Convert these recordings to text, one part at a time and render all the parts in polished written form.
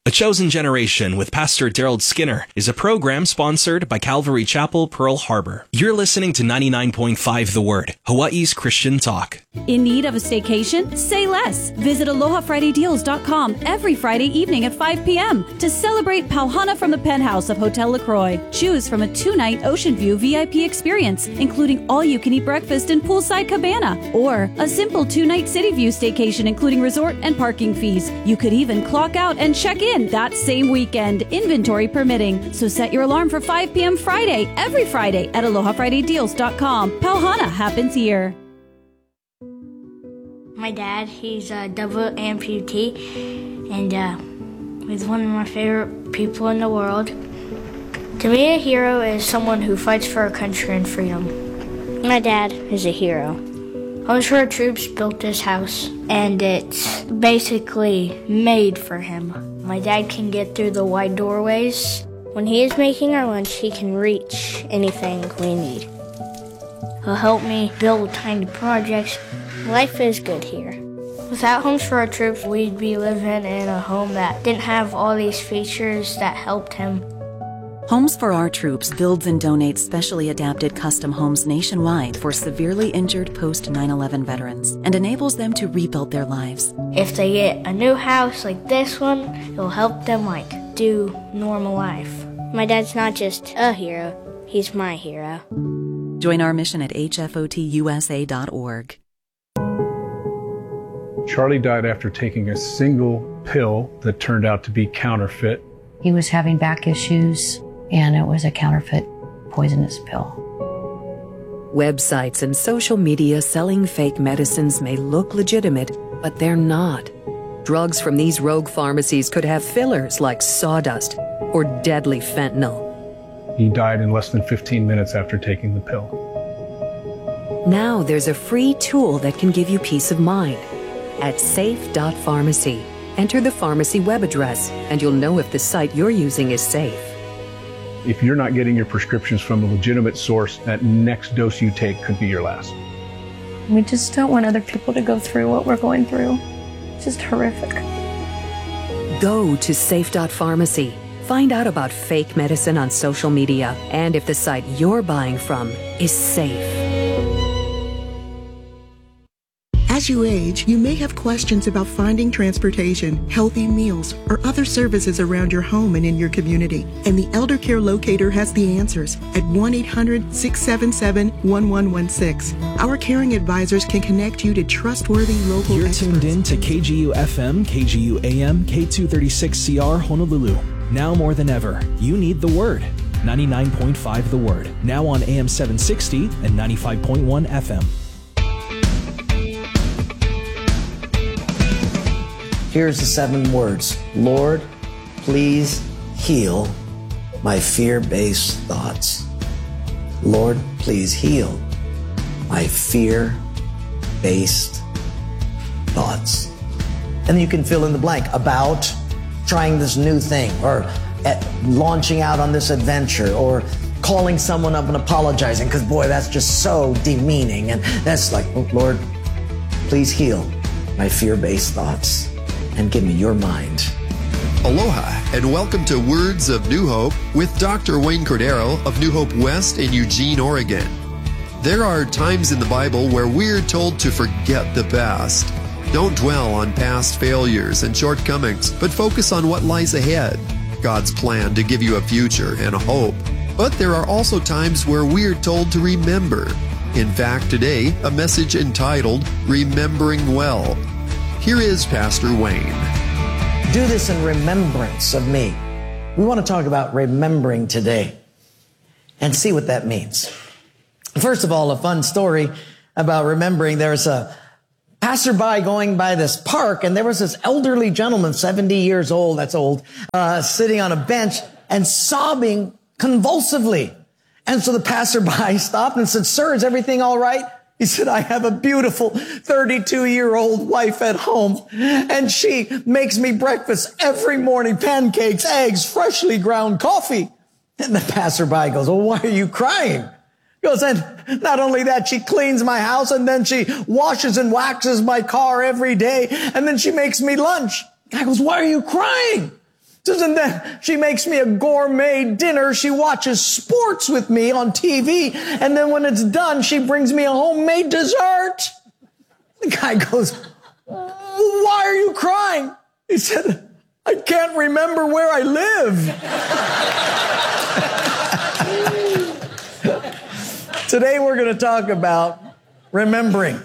A Chosen Generation with Pastor Daryl Skinner is a program sponsored by Calvary Chapel, Pearl Harbor. You're listening to 99.5 The Word, Hawaii's Christian talk. In need of a staycation? Say less. Visit AlohaFridayDeals.com every Friday evening at 5 p.m. to celebrate Pauhana from the penthouse of Hotel LaCroix. Choose from a 2-night Ocean View VIP experience, including all-you-can-eat breakfast and poolside cabana, or a simple 2-night City View staycation, including resort and parking fees. You could even clock out and check in that same weekend, inventory permitting. So set your alarm for 5 p.m. Friday, every Friday at AlohaFridayDeals.com. Pauhana happens here. My dad, he's a double amputee, and he's one of my favorite people in the world. To me, a hero is someone who fights for our country and freedom. My dad is a hero. Homes for Our Troops built this house, and it's basically made for him. My dad can get through the wide doorways. When he is making our lunch, he can reach anything we need. He'll help me build tiny projects. Life is good here. Without Homes for Our Troops, we'd be living in a home that didn't have all these features that helped him. Homes for Our Troops builds and donates specially adapted custom homes nationwide for severely injured post-9/11 veterans and enables them to rebuild their lives. If they get a new house like this one, it'll help them do normal life. My dad's not just a hero, he's my hero. Join our mission at hfotusa.org. Charlie died after taking a single pill that turned out to be counterfeit. He was having back issues, and it was a counterfeit poisonous pill. Websites and social media selling fake medicines may look legitimate, but they're not. Drugs from these rogue pharmacies could have fillers like sawdust or deadly fentanyl. He died in less than 15 minutes after taking the pill. Now there's a free tool that can give you peace of mind. At safe.pharmacy, enter the pharmacy web address, and you'll know if the site you're using is safe. If you're not getting your prescriptions from a legitimate source, that next dose you take could be your last. We just don't want other people to go through what we're going through. It's just horrific. Go to safe.pharmacy. Find out about fake medicine on social media and if the site you're buying from is safe. As you age, you may have questions about finding transportation, healthy meals, or other services around your home and in your community. And the Elder Care Locator has the answers at 1-800-677-1116. Our caring advisors can connect you to trustworthy local experts. You're tuned in to KGU FM, KGU AM, K236CR Honolulu. Now more than ever, you need the Word. 99.5 The Word. Now on AM 760 and 95.1 FM. Here's the 7 words. Lord, please heal my fear-based thoughts. Lord, please heal my fear-based thoughts. And you can fill in the blank about trying this new thing, or launching out on this adventure, or calling someone up and apologizing, because boy, that's just so demeaning. And that's like, oh, Lord, please heal my fear-based thoughts and give me your mind. Aloha, and welcome to Words of New Hope with Dr. Wayne Cordero of New Hope West in Eugene, Oregon. There are times in the Bible where we're told to forget the past. Don't dwell on past failures and shortcomings, but focus on what lies ahead, God's plan to give you a future and a hope. But there are also times where we're told to remember. In fact, today, a message entitled, Remembering Well. Here is Pastor Wayne. Do this in remembrance of me. We want to talk about remembering today and see what that means. First of all, a fun story about remembering. There's a passerby going by this park, and there was this elderly gentleman, 70 years old, that's old, sitting on a bench and sobbing convulsively. And so the passerby stopped and said, "Sir, is everything all right?" He said, "I have a beautiful 32-year-old wife at home, and she makes me breakfast every morning, pancakes, eggs, freshly ground coffee." And the passerby goes, "Well, why are you crying?" He goes, "And not only that, she cleans my house, and then she washes and waxes my car every day, and then she makes me lunch." The guy goes, "Why are you crying?" He And then she makes me a gourmet dinner. She watches sports with me on TV. And then when it's done, she brings me a homemade dessert. The guy goes, why are you crying? He said, I can't remember where I live. Today we're going to talk about remembering.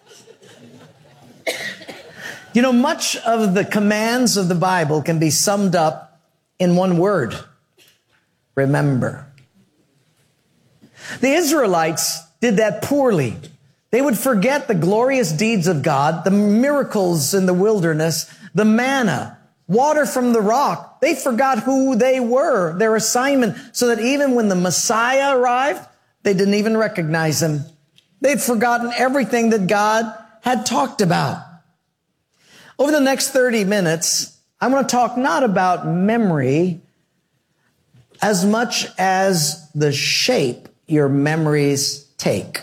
You know, much of the commands of the Bible can be summed up in one word: remember. The Israelites did that poorly. They would forget the glorious deeds of God, the miracles in the wilderness, the manna, water from the rock. They forgot who they were, their assignment, so that even when the Messiah arrived, they didn't even recognize him. They'd forgotten everything that God had talked about. Over the next 30 minutes, I want to talk not about memory as much as the shape your memories take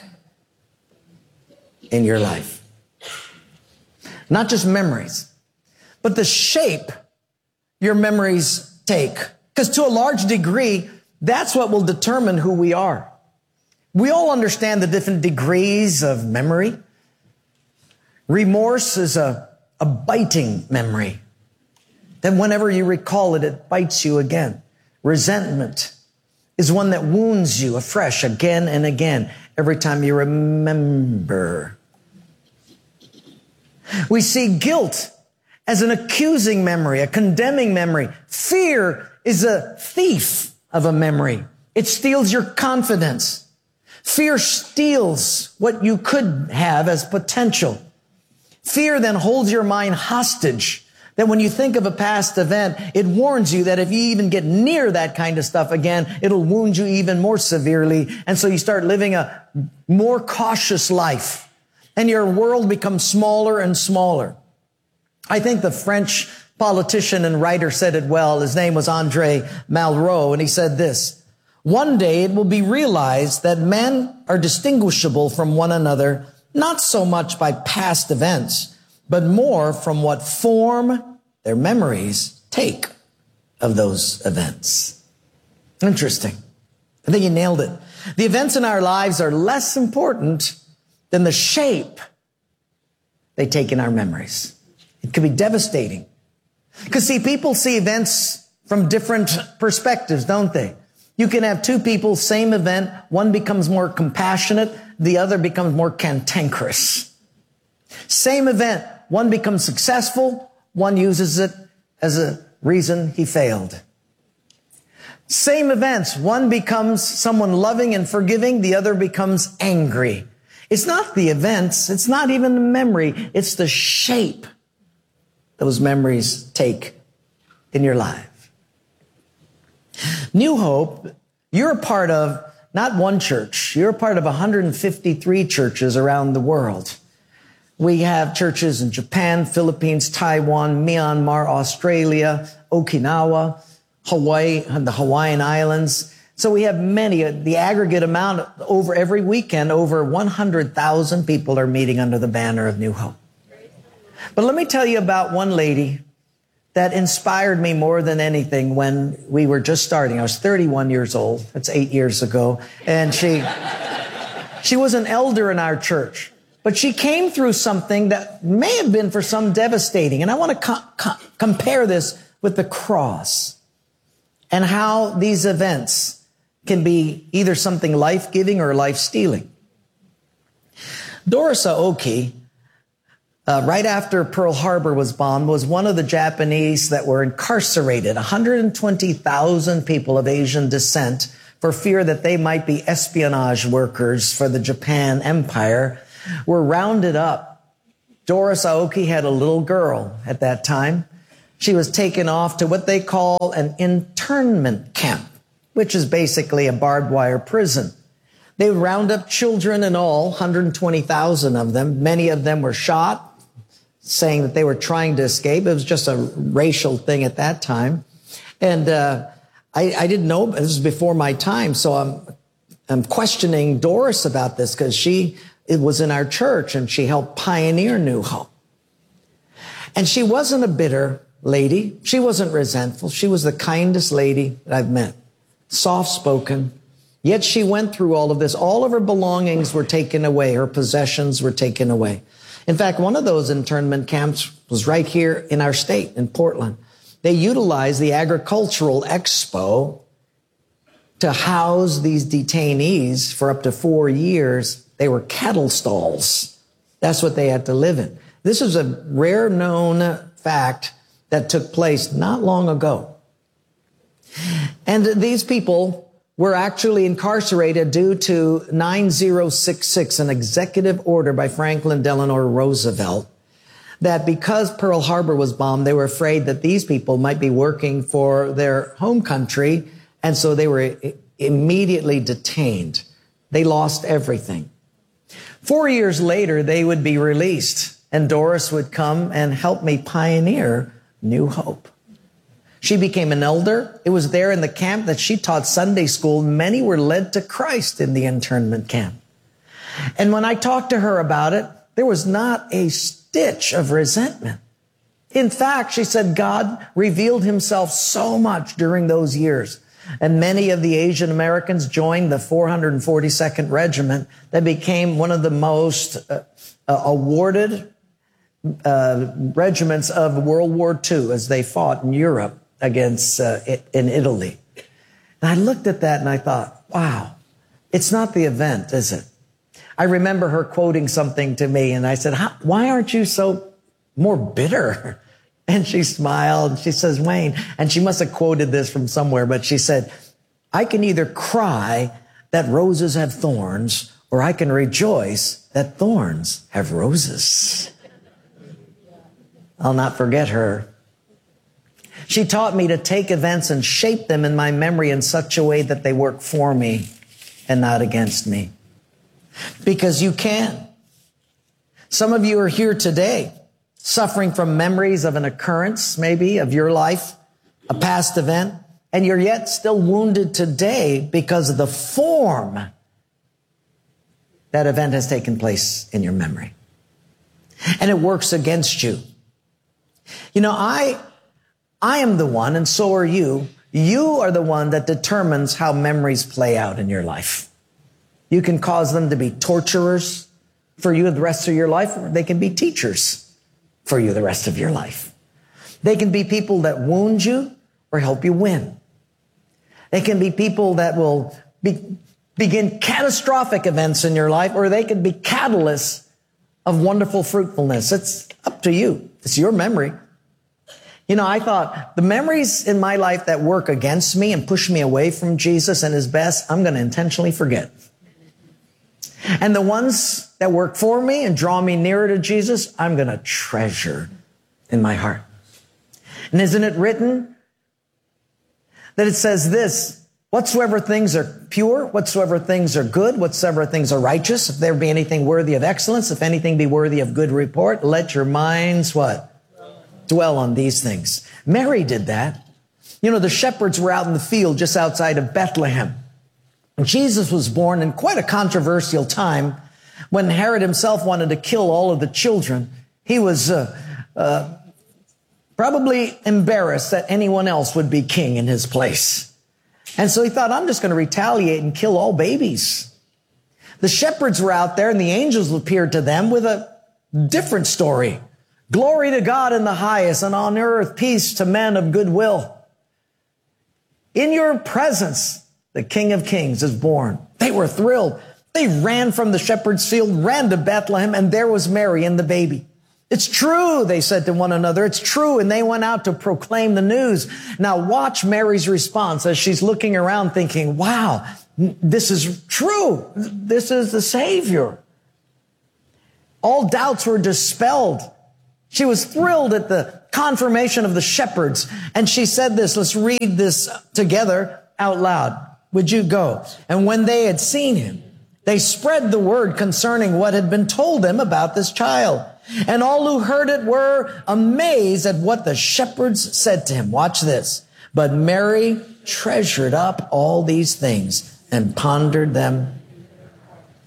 in your life. Not just memories, but the shape your memories take. Because to a large degree, that's what will determine who we are. We all understand the different degrees of memory. Remorse is a biting memory. Then whenever you recall it, it bites you again. Resentment is one that wounds you afresh again and again every time you remember. We see guilt as an accusing memory, a condemning memory. Fear is a thief of a memory. It steals your confidence. Fear steals what you could have as potential. Fear then holds your mind hostage, that when you think of a past event, it warns you that if you even get near that kind of stuff again, it'll wound you even more severely. And so you start living a more cautious life, and your world becomes smaller and smaller. I think the French politician and writer said it well. His name was André Malraux, and he said this: one day it will be realized that men are distinguishable from one another, not so much by past events, but more from what form their memories take of those events. Interesting. I think he nailed it. The events in our lives are less important than the shape they take in our memories. It can be devastating. Because see, people see events from different perspectives, don't they? You can have two people, same event. One becomes more compassionate. The other becomes more cantankerous. Same event. One becomes successful. One uses it as a reason he failed. Same events. One becomes someone loving and forgiving. The other becomes angry. It's not the events. It's not even the memory. It's the shape those memories take in your life. New Hope, you're a part of not one church. You're a part of 153 churches around the world. We have churches in Japan, Philippines, Taiwan, Myanmar, Australia, Okinawa, Hawaii, and the Hawaiian Islands. So we have many. The aggregate amount over every weekend, over 100,000 people are meeting under the banner of New Hope. But let me tell you about one lady that inspired me more than anything when we were just starting. I was 31 years old. That's 8 years ago. And she was an elder in our church. But she came through something that may have been for some devastating. And I want to compare this with the cross and how these events can be either something life-giving or life-stealing. Doris Aoki, right after Pearl Harbor was bombed, was one of the Japanese that were incarcerated, 120,000 people of Asian descent, for fear that they might be espionage workers for the Japan Empire, were rounded up. Doris Aoki had a little girl at that time. She was taken off to what they call an internment camp, which is basically a barbed wire prison. They would round up children and all, 120,000 of them. Many of them were shot, saying that they were trying to escape. It was just a racial thing at that time. And I didn't know, this was before my time, so I'm questioning Doris about this because it was in our church and she helped pioneer New Hope. And she wasn't a bitter lady. She wasn't resentful. She was the kindest lady that I've met. Soft-spoken. Yet she went through all of this. All of her belongings were taken away. Her possessions were taken away. In fact, one of those internment camps was right here in our state, in Portland. They utilized the agricultural expo to house these detainees for up to 4 years. They were cattle stalls. That's what they had to live in. This is a rare known fact that took place not long ago. And these people were actually incarcerated due to 9066, an executive order by Franklin Delano Roosevelt, that because Pearl Harbor was bombed, they were afraid that these people might be working for their home country, and so they were immediately detained. They lost everything. 4 years later, they would be released, and Doris would come and help me pioneer New Hope. She became an elder. It was there in the camp that she taught Sunday school. Many were led to Christ in the internment camp. And when I talked to her about it, there was not a stitch of resentment. In fact, she said God revealed himself so much during those years. And many of the Asian Americans joined the 442nd Regiment that became one of the most awarded regiments of World War II as they fought in Europe against in Italy. And I looked at that and I thought, wow, it's not the event, is it? I remember her quoting something to me and I said, why aren't you so more bitter? And she smiled. She says, Wayne, and she must have quoted this from somewhere, but she said, I can either cry that roses have thorns, or I can rejoice that thorns have roses. I'll not forget her. She taught me to take events and shape them in my memory in such a way that they work for me and not against me. Because you can. Some of you are here today suffering from memories of an occurrence, maybe, of your life, a past event, and you're yet still wounded today because of the form that event has taken place in your memory. And it works against you. You know, I am the one, and so are you. You are the one that determines how memories play out in your life. You can cause them to be torturers for you the rest of your life, or they can be teachers for you the rest of your life. They can be people that wound you or help you win. They can be people that will begin catastrophic events in your life, or they can be catalysts of wonderful fruitfulness. It's up to you. It's your memory. You know, I thought the memories in my life that work against me and push me away from Jesus and his best, I'm going to intentionally forget. And the ones that work for me and draw me nearer to Jesus, I'm going to treasure in my heart. And isn't it written that it says this, whatsoever things are pure, whatsoever things are good, whatsoever things are righteous, if there be anything worthy of excellence, if anything be worthy of good report, let your minds what? Dwell on these things. Mary did that. You know, the shepherds were out in the field just outside of Bethlehem. And Jesus was born in quite a controversial time when Herod himself wanted to kill all of the children. He was probably embarrassed that anyone else would be king in his place. And so he thought, I'm just going to retaliate and kill all babies. The shepherds were out there and the angels appeared to them with a different story. Glory to God in the highest, and on earth peace to men of good will. In your presence, the King of Kings is born. They were thrilled. They ran from the shepherd's field, ran to Bethlehem, and there was Mary and the baby. It's true, they said to one another. It's true. And they went out to proclaim the news. Now watch Mary's response as she's looking around thinking, wow, this is true. This is the Savior. All doubts were dispelled. She was thrilled at the confirmation of the shepherds. And she said this, let's read this together out loud. Would you go? And when they had seen him, they spread the word concerning what had been told them about this child. And all who heard it were amazed at what the shepherds said to him. Watch this. But Mary treasured up all these things and pondered them.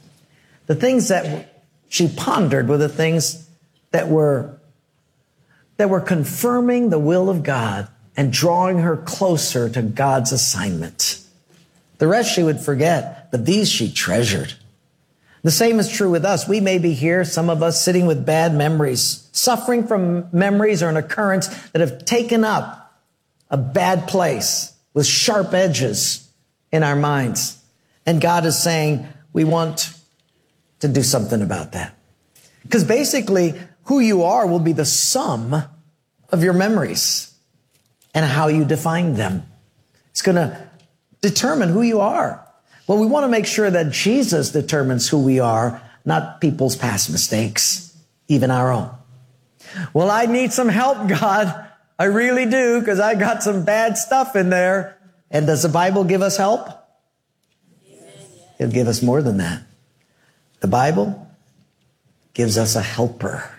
The things that she pondered were the things that that were confirming the will of God and drawing her closer to God's assignment. The rest she would forget, but these she treasured. The same is true with us. We may be here, some of us sitting with bad memories, suffering from memories or an occurrence that have taken up a bad place with sharp edges in our minds. And God is saying, we want to do something about that. Because basically, who you are will be the sum of your memories and how you define them. It's going to determine who you are. Well, we want to make sure that Jesus determines who we are, not people's past mistakes, even our own. Well, I need some help, God. I really do, because I got some bad stuff in there. And does the Bible give us help? It'll give us more than that. The Bible gives us a helper.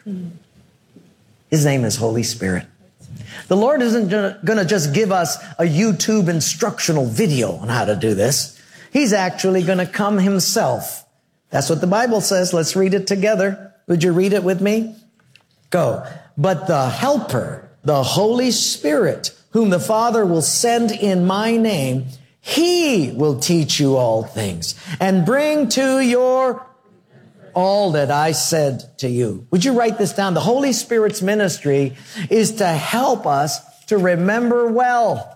His name is Holy Spirit. The Lord isn't going to just give us a YouTube instructional video on how to do this. He's actually going to come himself. That's what the Bible says. Let's read it together. Would you read it with me? Go. But the helper, the Holy Spirit, whom the Father will send in my name, he will teach you all things and bring to your all that I said to you. Would you write this down? The Holy Spirit's ministry is to help us to remember well,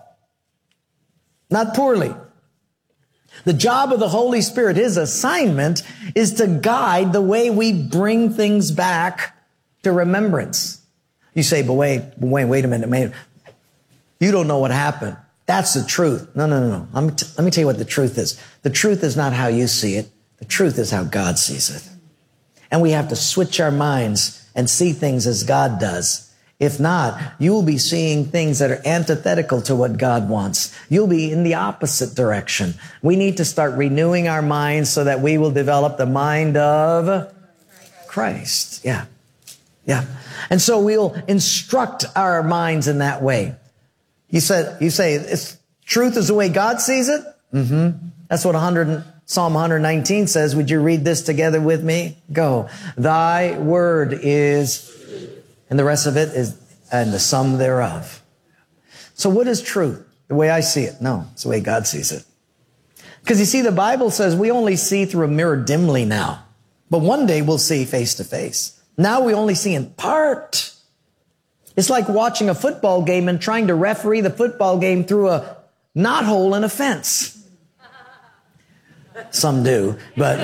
not poorly. The job of the Holy Spirit, his assignment, is to guide the way we bring things back to remembrance. You say, but wait a minute. You don't know what happened. That's the truth. No. Let me tell you what the truth is. The truth is not how you see it. The truth is how God sees it. And we have to switch our minds and see things as God does. If not, you will be seeing things that are antithetical to what God wants. You'll be in the opposite direction. We need to start renewing our minds so that we will develop the mind of Christ. Yeah. And so we'll instruct our minds in that way. You say, truth is the way God sees it? That's what Psalm 119 says. Would you read this together with me? Go. Thy word is, and the rest of it is, and the sum thereof. So what is truth? The way I see it? No, it's the way God sees it. Because you see, the Bible says we only see through a mirror dimly now, but one day we'll see face to face. Now we only see in part. It's like watching a football game and trying to referee the football game through a knothole in a fence. Some do, but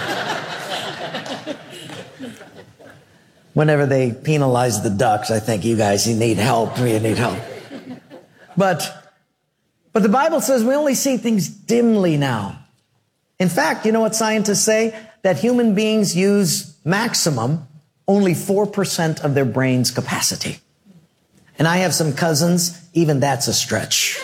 whenever they penalize the Ducks, I think you need help. You need help. But the Bible says we only see things dimly now. In fact, you know what scientists say? That human beings use maximum only 4% of their brain's capacity. And I have some cousins, even that's a stretch.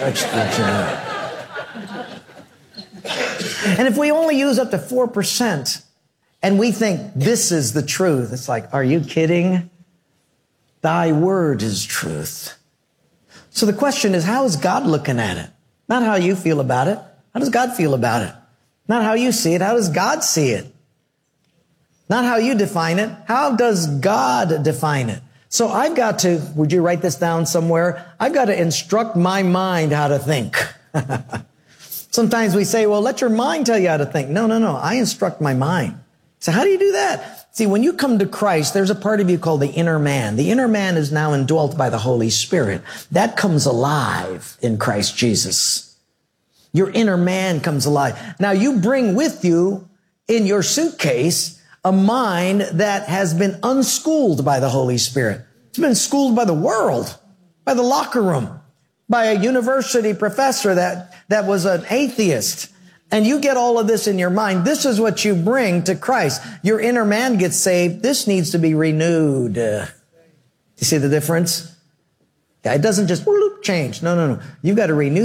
And if we only use up to 4% and we think this is the truth, it's like, are you kidding? Thy word is truth. So the question is, how is God looking at it? Not how you feel about it. How does God feel about it? Not how you see it. How does God see it? Not how you define it. How does God define it? So I've got to, would you write this down somewhere? I've got to instruct my mind how to think. Sometimes we say, well, let your mind tell you how to think. No. I instruct my mind. So how do you do that? See, when you come to Christ, there's a part of you called the inner man. The inner man is now indwelt by the Holy Spirit. That comes alive in Christ Jesus. Your inner man comes alive. Now you bring with you in your suitcase a mind that has been unschooled by the Holy Spirit. It's been schooled by the world, by the locker room, by a university professor that was an atheist. And you get all of this in your mind. This is what you bring to Christ. Your inner man gets saved. This needs to be renewed. You see the difference? Yeah, it doesn't just change. No. You've got to renew